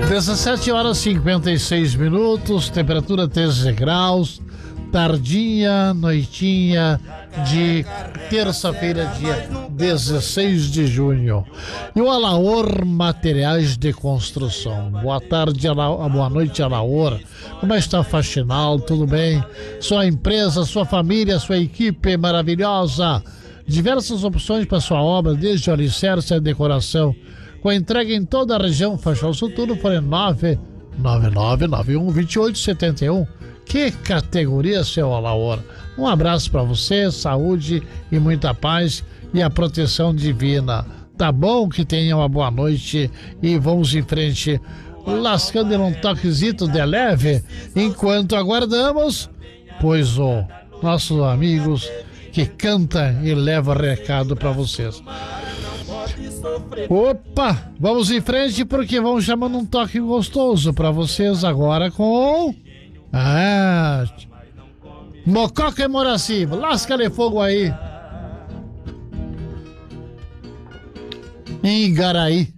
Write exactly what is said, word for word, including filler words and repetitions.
dezessete horas e cinquenta e seis minutos, temperatura treze graus, tardinha, noitinha de terça-feira, dia dezesseis de junho. E o Alaor Materiais de Construção. Boa tarde, Ala... boa noite, Alaor. Como está a Faxinal? Tudo bem? Sua empresa, sua família, sua equipe maravilhosa. Diversas opções para sua obra, desde o alicerce à decoração. Com entrega em toda a região, Faxinal Futuro, por nove nove nove nove um dois oito sete um. Que categoria, seu Alaor. Um abraço para você, saúde e muita paz e a proteção divina. Tá bom? Que tenha uma boa noite e vamos em frente, lascando em um toquezito de leve, enquanto aguardamos, pois o nossos amigos que cantam e levam recado para vocês. Opa, vamos em frente porque vamos chamando um toque gostoso para vocês agora com... Ah, Mococa e Moraci, lasca-lhe fogo aí em Igaraí.